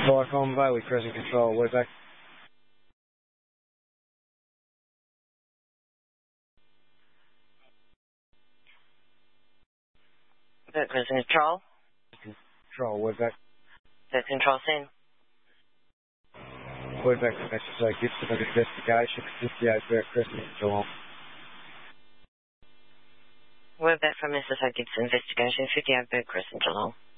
Viacom Valley Crescent Control, way back. Crescent Control. Control, way back. Control scene. Way back to Message Gibson of investigation, 58 Burt Crescent, Geelong. We're back from Mrs. Gibson investigation, 58 Burt Crescent, Geelong.